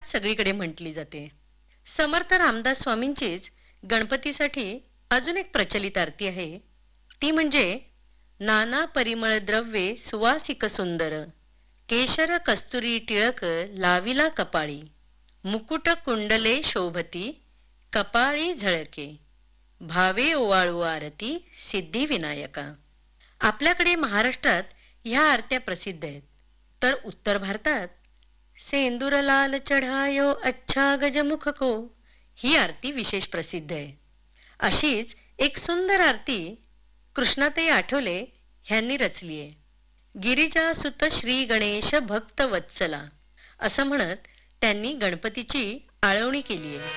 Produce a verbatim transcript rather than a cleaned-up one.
सगळीकडे म्हटली जाते. समर्थ रामदास स्वामींचीच गणपतीसाठी अजून एक प्रचलित आरती आहे. ती म्हणजे नाना परिमळ द्रव्ये सुवासिक सुंदर, केशर कस्तुरी टिळक लाविला कपाळी, मुकुट कुंडले शोभती कपाळी झळके, भावे ओवाळू आरती सिद्धी विनायका. आपल्याकडे महाराष्ट्रात ह्या आरत्या प्रसिद्ध आहेत. तर उत्तर भारतात सेंदूर लाल चढायो अच्छा गजमुख को ही आरती विशेष प्रसिद्ध आहे. अशीच एक सुंदर आरती कृष्णाताई आठवले ह्यांनी रचली आहे. गिरिजा सुत श्री गणेश भक्त वत्सला असं म्हणत त्यांनी गणपतीची आळवणी केली आहे.